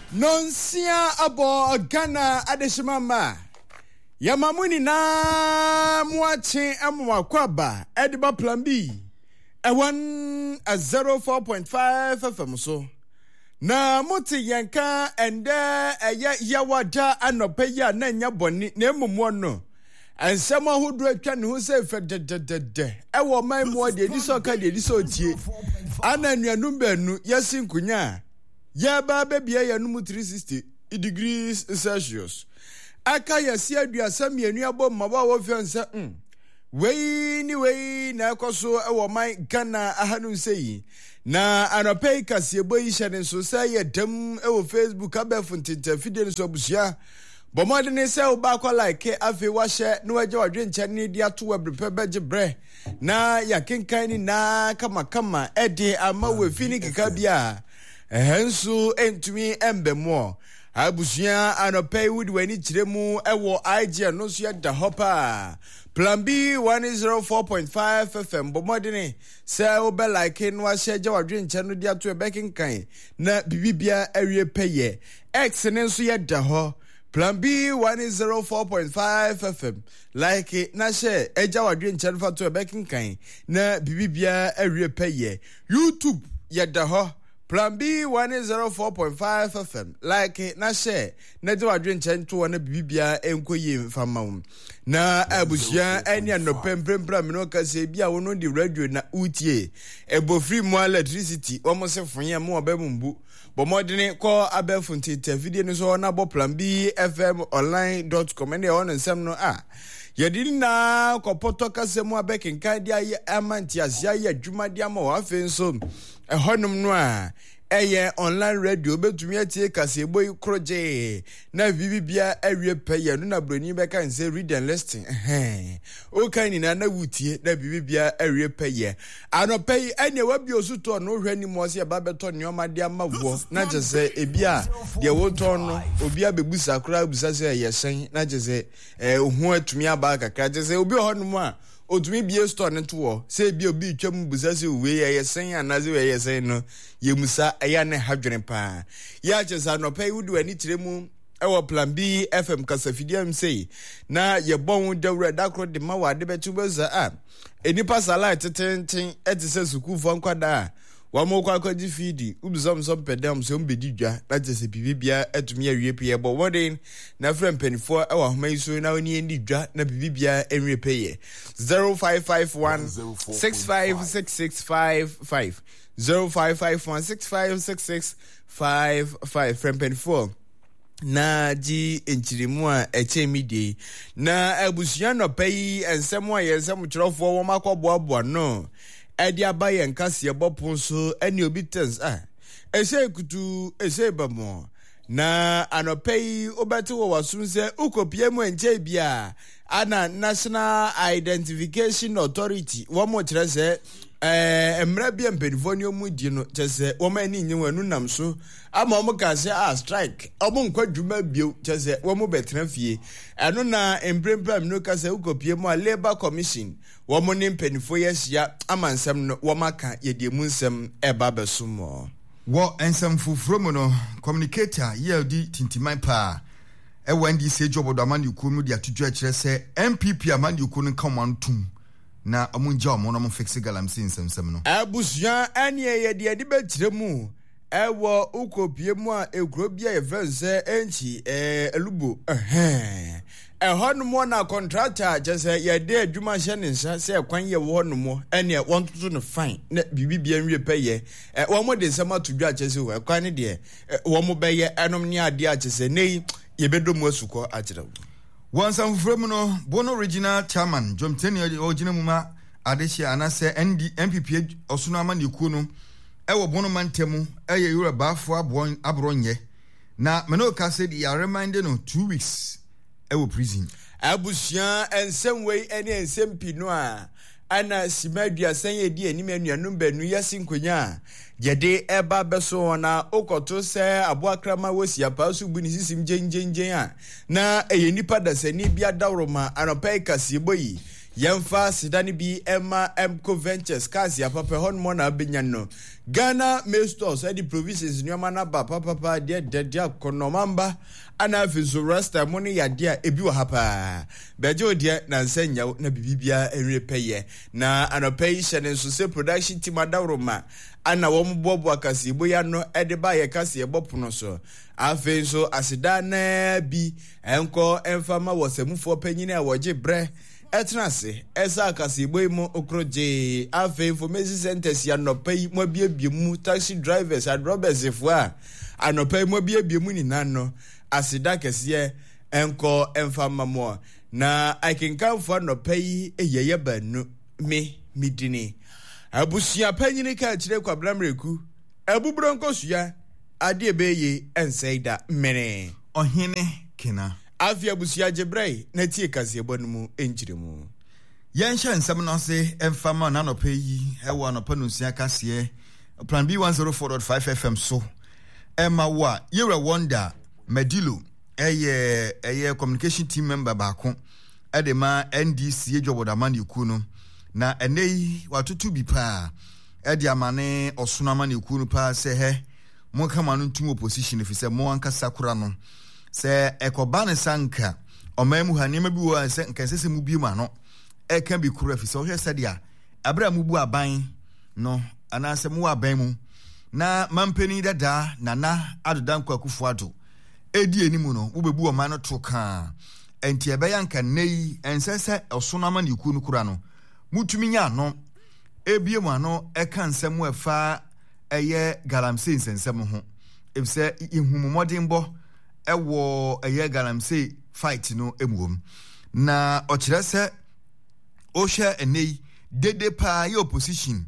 Nonsia abo Ghana adeshimama. Yamamuni na mwache amwakwaba Ediba Plan B. Ewan a 04.5 FM so. Na muti yanka ende yawada anopeya nenya boni nemumwono. Ansema hudu etwani huse fedededede. Ewo mai mwadi ediso kadi ediso tie. Ana nyanumbe yasin kunya. Yaba baby ya numu 360 degrees Celsius. Aka yasi aduasa mienu abo maba wo fiansa wei na ekoso ewo man Ghana ahanu sei na anopei kase boyi hyene so say yedam ewo Facebook abefuntinte fide so abusia bomode ne se oba kwa like afi wa hye no waje wadwe nkyane di ato wabrepe beje bre na yakenkan ni na kama ede ama we fini kika bia hensu entumi embemo abusia anopei wudi weni kiremu ewo IG no so ya da hopa Plan B 104.5 FM bomodene se obe like no ahye je wadwe nkyano di ato ebekenkan na bibibia awie peye X ne so ya da ho Plan B 104.5 FM like na share eja wadwe nkyano fa to ebekenkan na bibibia awie peye YouTube ya da ho Plan B 104.5 FM like na share na de wadwe nkyento na bibibia enkoye mfama na abusia enya no pemprempra me no kase bia wono di radio na utie ebo free mo electricity omo se fonye mo obambu bomodene ko abefuntite video no so na bo Plan B FM online.com ene on nsem no yedini na kopoto kase mo abekenkan dia amanti asia ya adwuma dia ma wa afenso ehonum no eye online radio betumi atie kase boy kroje na bibibia awie peye no na broni beka nse read and listing o kan ni na wutie na bibibia awie peye anopei ene wabi osuto no hwani mo se ba beto neoma dia mawo na jese ebia de woto no obi abebusa kra busa se yesen na jese ohu atumi aba kakra jese obi honum a odumi bie store ne to se bia obi twam busa se we yesen anaze we yesen no yemusa eya ne hadwene pa ya jesa no pay wudu ani tiremu ewo Plan B FM kasafidiam sei na ye bon dawra dakro de ma wade betu beza enipa sala tetenten etise sukufo nkwada wa mo kwa kwaji feedi ubizomsom pedam so mbedi dwa na jese bibibia etumi awie pe bo wodin na frem penifo ewa homa iso na oni endi dwa na bibibia enwie peye 0551 656655 0551656655 frem penifo na ji enchirimu a echemide na abusuan no pay ensem a yensem kirofo wo makoboabo no edi abaye nkase bopon so eni obi tens ese kutu ese bamo na anopei obete wo wasunse ukopie mu enche bia ana National Identification Authority wo mo kire se emra bia mpedivonio mu di no chese wo ma ni nyen wanu nam so ama wo ka se strike obo nkwadwuma bio chese wo mo betena fie eno na emprempram no ka se ukopie mu a Labour Commission wo mo ne mpenifo yesia amansem no wo maka yediemu nsem eba besumo wo ensem fufuro mu no communicator yedi tintiman pa ewendi se jobodo amani ukunu di atudwa akire se MPP amani ukunu kamantum na amunja omo no fixe galamsi nsem no abusuan ane ye de betiremu ewo ukopie mu a ekrobia ye fense enchi elubo honmo na contractor jese ye de adwuma hye ne nsa se kwan ye wo honmo ene wontoto no fine na bibibia nwie peye wo mo de nsema atudwa jese wo kwan ne de wo mo beye enom ne ade a jese nei ye bedomu asuko agirawo Wansam from no Bono Original Chairman John Tenny Original Muma Adesia Anase MPP Osunama Nikuno Ewo Bono Mantemu Eye Yura Bafwa Abronye Na Menoka said he are reminded no 2 weeks Ewo prison Abusian and some way any and some pinoa ana simadia sanye di enime nuanum benu yasin konya yede eba beso na okoto se aboakrama wosi apasu buni sisim jenjenjen a na eye nipa da sani bia dawroma anopai kase boyi yɛmfa sidane bi Emma Mco Ventures kasi apapa hon mo na abenya no Ghana Mail Stores edi provisions nyoma na ba papa de konomamba ana afizo rasta mo ne yade a ebi wa hapa beje odie na nsanya na bibibia enrepeye na anopai hyene nso se production team adawroma ana wo mbobo akasi boya no ede ba ye kasi ebopono so afi nso asida na bi enko emfama wosamufo panyine a woje bre etnase esa akasi boyimo okroje afi information centers ya no pay mo biebiem taxi drivers and robbers efua anopai mo biebiem ni nano asida kese enko emfama mo na I can come for no pay eyeye banu me midini abusia panyine ka kire kwabramreku abubro nkosua ade ebeye ensaida mene ohene kena afia busia jebrei na tie kase bonumu enjiremu yɛnhyɛ nsɛm no se emfama na no pay ewo anopa no nsia kase plan B104.5 FM so Emma wa yewra wonder Medilo eye communication team member baako edema NDC ejobodama ne ku no na enei watoto bi pa ede amane osonama ne ku no pa se he mo kama no ntum opposition fi se mo ankasa kura no se ekoba ne sanka omamu hanema bi wo se nkasese mu bi ma no eka bi kura fi se o hwese dia abra mu bu aban no anase mu aban mu na mampeni dada nana adodan kwakufu ado edi enimu no wo bebu o man no toka enti ebeya nka nei ensese osonama ne ku no kura no mutumi nya no ebie mu ano eka nsem efa eye galamsey nsensem ho ebise ihumumodimbo ewo eye galamsey fight no emuom na okirese o hwe enei dede pa ye opposition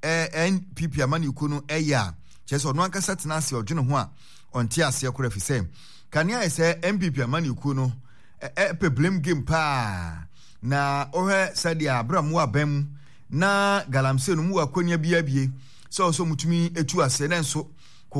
NPP amani ku no eya cheso no ankasa tenase odwene ho a onti ase akora fisem kania ese NPP amani ku no problem game pa na ohwe sadia abramu abam na galamsey no mu akonya biabie so mutumi etu ase na nso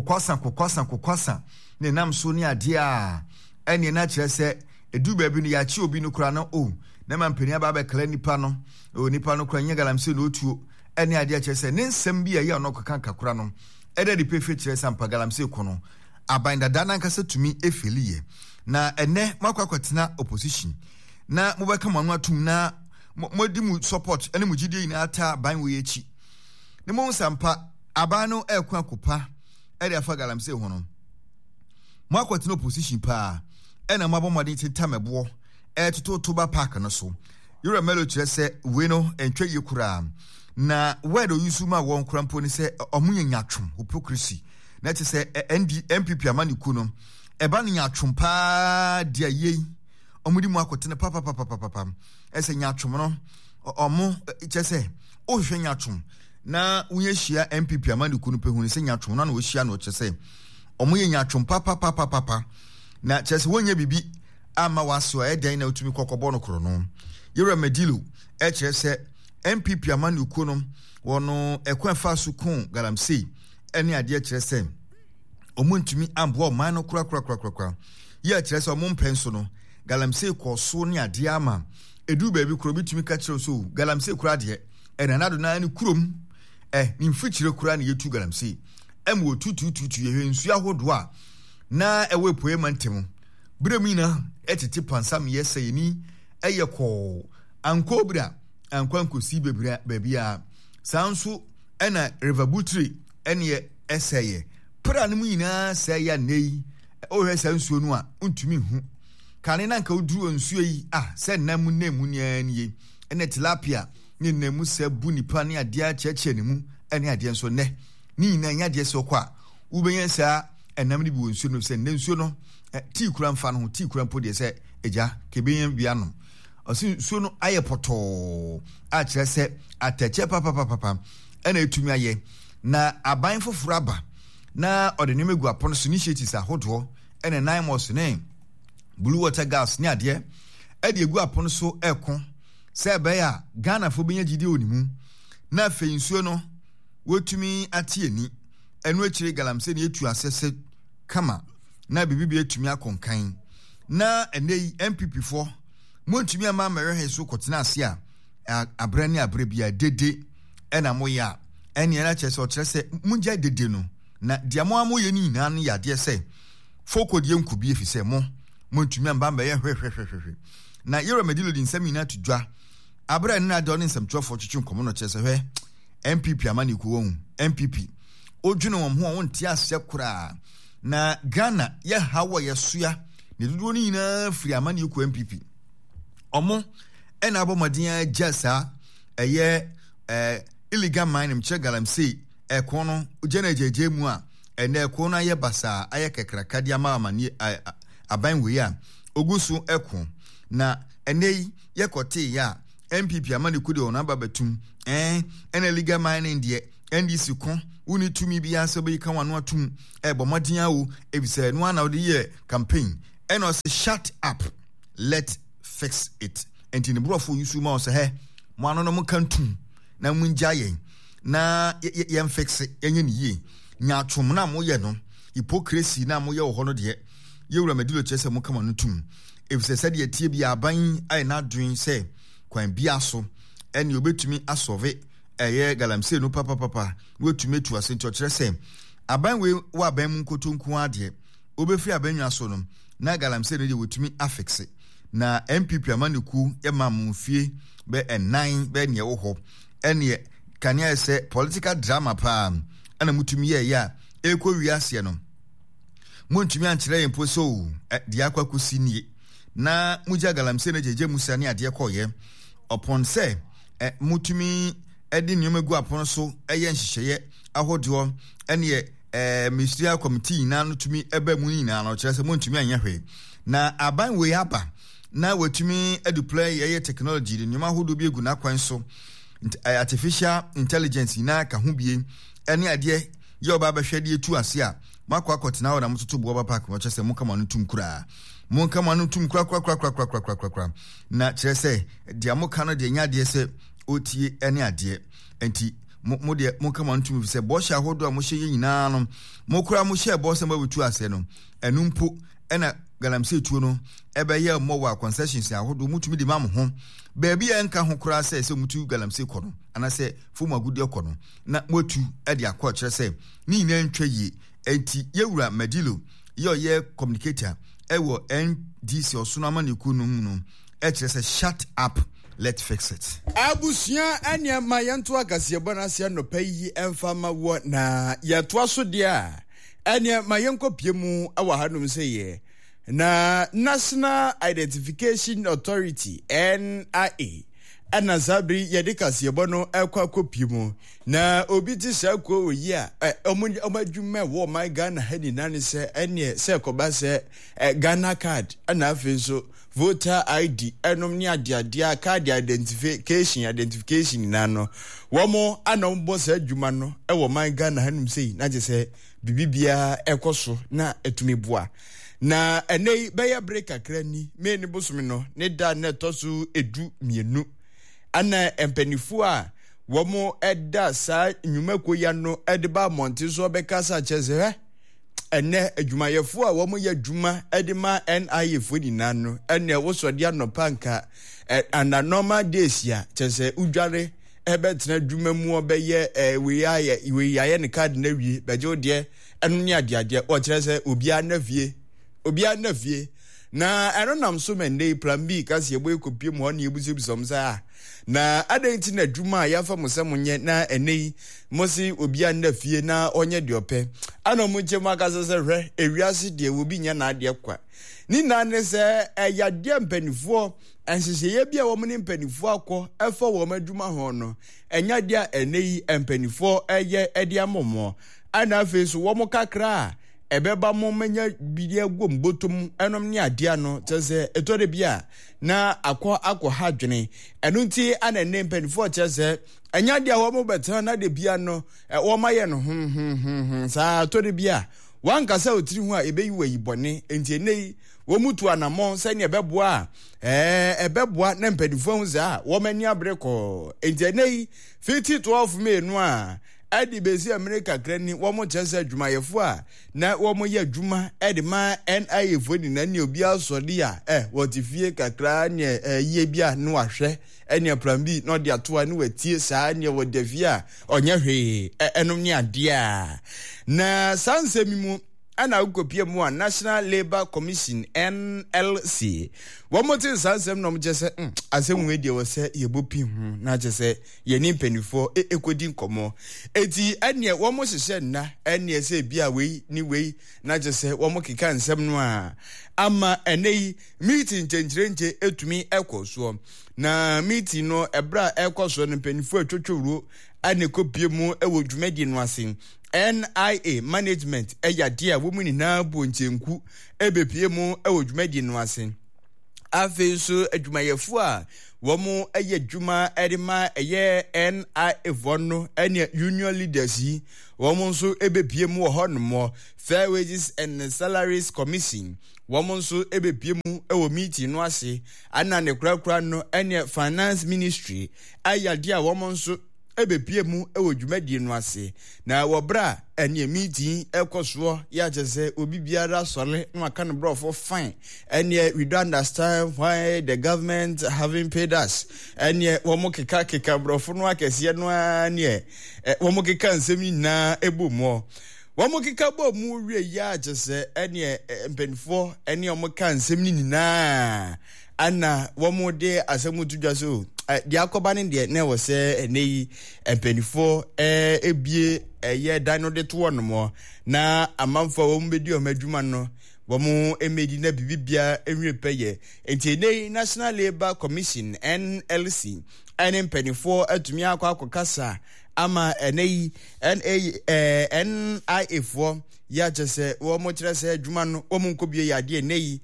kokwasa ne nam so ne ade a ene na kire se edu baabi no ya chi obi no kura no na mampani aba ba kala nipa no nipa no kura nya galamsey no otuo ene ade a kire se ne nsem bi ya no kokanka kura no ede de pefe kire se ampa galamsey ko no abanda dana nkasa tumi efeliye na ene makwakwatena opposition na mobeka manu atum na modi mu support ene mugidie ina ata ban we echi ne mo sampa abano ekwa kopa ede afa galamsey ho no makwatena opposition pa ena mabomode titamebo toto ba park no so yura melo kire se we no entwe yekura na wedo yusuma won krampo ni se omunya twom hypocrisy na te se MPP amani ku no eba no nyatwom pa dia yei omudi mu akotene papa ese nyatwom no omo che se o hwe nyatwom na unye hia MPP amani ku no pe hu se nyatwom na o hia no che se omo ye nyatwom papa na che se wonye bibi ama waso eden na otumi kokobo no kro no yere medilo che se MPP amani ku no wono ekwa fa su kun galamsey ene ade che se omuntumi ambo man no kura ye kire se omumpenso no galamsey ko so ne ade ama edu baabi kuro bitumi ka kire so galamsey kura de ena nado na ne kurom ni mfikire kura ne yetu galamsey emu otutututu ye nsu ahodo a na ewe poema ntem bremina etete pansam yese ni eyeko ankobra ankwankosi bebra babia sanso ena river butri ene eseye pra no nyina seya nei o hwe sansuo no a ntumi hu kane na nka oduru nsuo yi se nam nemu nianie ene tilapia ne nemu se bu nipa ne ade a cheche ne mu ene ade nso ne ni nyina nya de se kwa ubenya sa enam ne bi wonsuo no se ne nsuo no ti kura mfa no ti kura mpo de se eja kebenya bia no osi suo no aye poto a kire se atache papa ena etumi aye na aban foforo aba na odeneme gu apon so initiatives ahodo ena nine months ne blue water gas ne ade ade egu apon so ekon se be ya Ghana fo benya gidi onimu na fe nsuo no wotumi ate ani enu akire galamsey ne etu asese kama na bibibi etumi akonkan na enei MPP fo montumi ama mmerɛ so kotena ase a abrani abrebia dede ena moya ene na chese o chese munja dede no na dia mo amoye ni na no yade se foko de nkubie fi se mo ntumi amba mba ye hwehwehwehwe na Yero Medilo din sami na tudwa abra na de onin samtwofo twetwe nkomo no chese hwe MPP amani ku won MPP odwene won ho won tie ase kura na Ghana ye hawo ye soa ne dodo ni na firi amani ku MPP omo ena abomadin jasa eye illegal mining che galamsey ekono ujena jeje mu a ene ekono aye basa aye kekraka dia ma amani abanwe ya ogusu eko na enei yekote ya MPP amani ku de ona babatum ene illegal mining de NDC kon uni tumi bia so be kan wano atum bomodin awo ebise no ana odi ye campaign eno say shut up let fix it enti ne brofo yusu ma so he mo ano no mo kantum na munja yen na yen fix enye ne ye nya atwom na mo ye no hypocrisy na mo ye wo no de Yewura Medilo chese mo kama no tum ebise se de tie bia aban ai na dwen se kwan bia so ene obetumi asove eye galamsey no papa wetumi tu asento kire se aban we wa aban mu nkotonku ade obefi abanwa so no na galamsey no de wetumi afixe na MPP amaniku emamfie be enan be ne wo ho ene kania se political drama pa ana mutumi ye ya ekwo wiase no muntumi ankire yen poso de akwakusi nie na muja galamsey no jeje musa ne ade koye upon say mutumi edi nyomegu apon so eye nhihye ahodo ene ministerial committee na no tumi eba mu ni na no kire se muntumi anya hwe na aban we aba na wetumi deploy eye technology de nyoma hodo bi egu na kwan so artificial intelligence na ka ho bie ene ade ye oba ba hwede etu ase a makwa akotena wo na mtoto bo park mo kire se munkama no tum kura munkama no tum kura na kire se dia muka no de nya de se otie ene ade enti mo de munkama no tum se bo hya hodo a mo hye nyina no mo kura mo hye bo se ma wetu ase no enumpo ena galamsey tuo no ebe ye mo wa concessions ya hodo mutumi de mam ho baabi enka ho kura se mutu galamsey kono ana se fomu agudi kono na motu e de akọ kire se ni nyina ntwa yi enti Yewura Medilo ye communicator ewo NDC osuna maniku no mu e kire se shut up let's fix it abusia anya mayanto agase bonase no payi emfama wo na yeto so de a anya mayenko piemu awa hanum seye na National Identification Authority NIA ana zabri yedikase bono ekwakopiemu na obi ti sako oyi a omadwuma wo my Ghana hadi nani se ene se koba se Ghana card ana afenso voter ID enom ni ade card identification na no womo ana mbo se adwuma no wo my Ghana hanum sei na je se bibibia ekoso na etumebua na enei beya break akrani me ni bosumi no ne da na tosu edu mienu ana empenifu a womo eda sa nyumako ya no edeba monti so bekasa cheze ene adwumayefo a womo ya adwuma edema NIA fodi nano ene wosode anopa nka and normal days ya cheze udware ebetena adwuma mu obeye we yaye ne card na wie beje ode enu ni ade o cheze obia na vie na eronam so mende plan B kasi ebo ekopie mu na ebusebusom sa na adenti na adwuma ya fa musemunye na enei mosi obia na fie na onye de ope ana munche makasa se hwe ewiase de obi nya na ade kwa ni na ne se ya de mpanifo ansese ye bia wo mne mpanifo akọ efa wo madwuma ho no enya dia enei mpanifo eye ede amomo ana fesu wo mo kakra ebeba mo menya bidia gom botum enom ni ade ano tese etore bia na akọ hadwene enu nti ana ne mpanifo tese enya dia wo mo beta na de bia no wo maye no sa tore bia wankasa otiri hu a ebeyi wayi bone enti enei wo mutu anamon se ne ebeboa ebeboa na mpanifo hu za wo mani abreko enti enei 50-12 me no a adi besi America krani womo chese adwumayefo a na womo ye adwuma edi ma NIA fo ni na ne obi asodi a wotifie kakra ne ye bia no ahwe ene plan B no de atoa ne watie saa ne wodafie a onye hwe enom ne ade a na sansemi mu ana ukopie mu a National Labour Commission NLC womote sansem no mjese asem we de wo se yebopi hu na jese ye ni mpanifo ekodi nkomo eti ene womo hyehyɛ na ene se bia we ni we na jese womo keka nsem no a ama enei meeting chenchirenche etumi ekoso na meeting no ebra ekoso no mpanifo atwotworo ane kopie mu ewo dwumadi no ase NIA management eyade a womuni na bonchenku ebepie mu ewo dwumadi no ase afenso adwumayefo a womo eye dwuma edema eye NIA vono ene union leaders yi womo nso ebepie mu honomo Fair Wages and Salaries Commission womo nso ebepie mu ewo meeting no ase ana ne krakra no ene finance ministry ayade a womo nso ebepie mu ewo dwumadi no ase na wobra ene meeting ekoso ya jese obi biara sole no aka no brofo fine ene we don't understand why the government haven't paid us ene womo keka brofo no akese no ane womo keka nsemi na ebomo womo keka bo mu wie ya jese ene mpenfo ene omo ka nsemi ni na ana womo de asemu tudwaso di akobane de na wo se eneyi empenifo ebie ye dino de to no mo na amanfo wo mbedi o madwuma no wo mu emedi na bibibia enwepeye enti eneyi National Labour Commission NLC ene empenifo atumi akokasa ama eneyi NIA fo ya jese wo mo kire se adwuma no wo mu nkobie ya de eneyi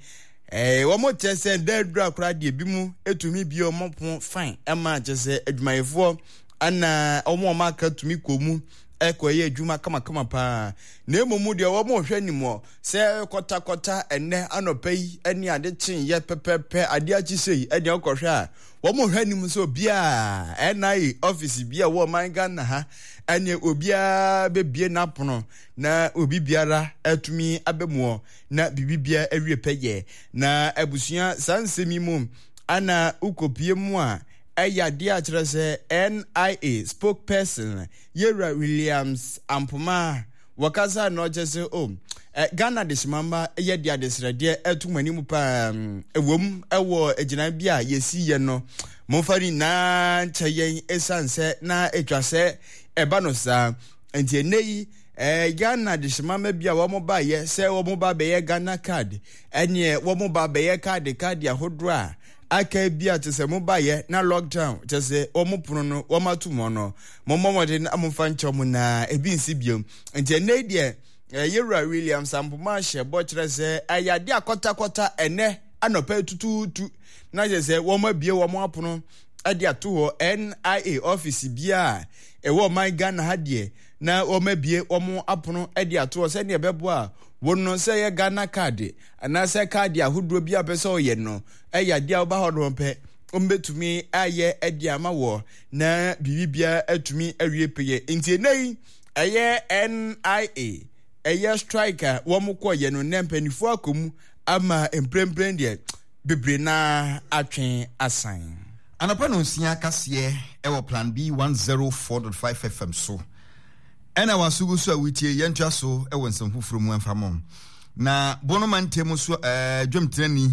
womo tese dedra kra de bimu etumi bi omopon fine ema jese adwumayefo ana omo maka tumi komu ekoye adwuma kama pa na emomu de womo hwe nimo se kota enne anopai eni ade chin ye pepepe ade achi sei ede okohwe a womo hwe nimo so bia NIA office bia wo manga na ha anye obia bebie napono na obi biara atumi abemuo na bibibia awiepeye na abusua sansemi mu ana ukopie mu a ayade a kire se NIA spokesperson Yera Williams Ampoma wakaza no jese Ghana de simamba ye dia desrede etumani mu pa ewom ewo agina bia yesi ye no momfari na chayen esanse na etwase eba no sa enti eneyi Ghana de simamba bia wo mo ba ye se wo mo ba be ye Ghana card ene wo mo ba be ye card ahodro a aka bia tese mo ba ye na lockdown tese wo mo puno no wo matumo no momomode na amfa nchom na ebi nsi biom enti eneyi de Yera Williams Ampoma shebo kire se ayade akota ene anopa tututu na jese wo ma bie wo mo apono ade ato ho NIA office bia wo man Ghana hadie na wo ma bie wo mo apono ade ato se ne bebo a wonno se ye Ghana card ana se card ahodro bia pese oye no ayade oba hodo pe ombetumi aye ade ama wo na bibibia atumi awie peye ntie nei aye NIA eye striker wo mukọ ye no nempanifo akomu ama emprempren de bebre na atwen asan anapa no nsia kase ewo plan B 104.5 FM so ena wasugu so awitie yentwa so ewo nsɛmfufuro mu emfamom na bonomantem so dwemtrani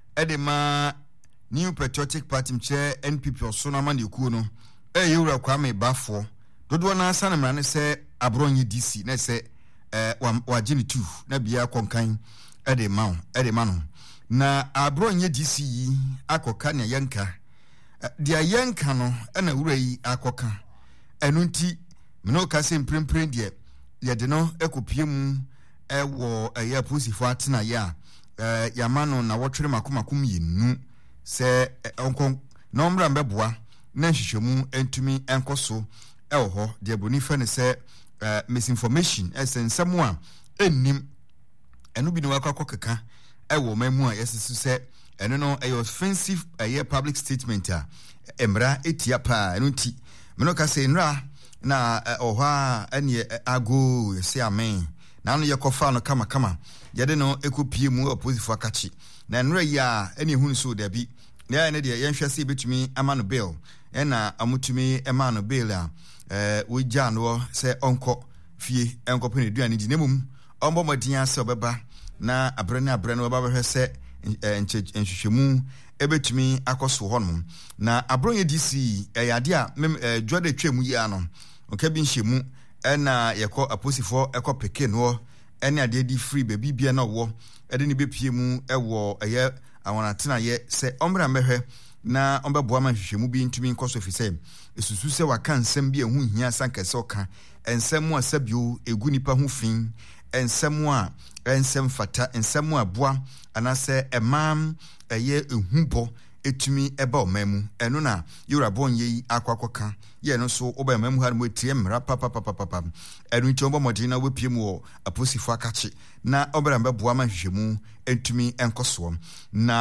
edema New Patriotic Party mche NPP so na man yekuo no Yura Kwame Bafo dodo na asa na mrane se abronye DC na se wajini tu na bia konkan ede mano na abronye DC yi akoka ne yenka dia yenka no na wura yi akoka enu nti me no ka se mprempren de ye de no ekopie mu ewo ya posifo atena ya yamano na wotwere makomakom yenu se onkon no mra mbeboa na hwehwemu entumi enkoso ewo ho de bonifa ne se misinformation ensemu a ennim enu bi ne wakakokeka ewo mamu a yesesu se enu no offensive public statement a emra etia pa enu nti me no ka se nra na oha ene ago yesi amen na no yekofa no kama yede no ekopie mu opposite akachi na nra ya ene hunu so da bi na ene de yenhwe se betumi amano bill ena amutumi emano bill a we ja no se onko fie enko pene duane di nemum ombo modin ase obeba na abre no obaba hwe se enhwehwemu ebetumi akoso honum na abronye DC eyade a dwode twemu yi ano oka bi nhwemu ena yekọ aposifo ekọ peke no ene ade di free baby bia na wo ede ne bepie mu ewo eye awonatena ye se ombra mehwe na ombeboa ma nhwehwemu bi ntumi nkoso fise esusu se waka nsem bi ehu hia sankese oka ensem a sabio egu nipa hu fin ensem fata ensem aboa anase emam eye ehumpo etumi eba omamu eno na yorabon yi akwakoka ye no so oba omamu ha no etie mra papa eno nti ombo modina wepie mu aposifo akachi na obera mbeboa ma hwehwemu etumi enkoso na